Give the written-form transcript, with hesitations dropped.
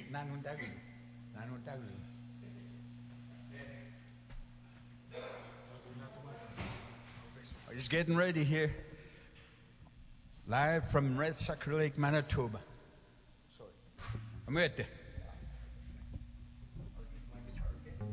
9,000. 9,000. He's getting ready here. Live from Red Sucker Lake, Manitoba. Sorry. I'm with you.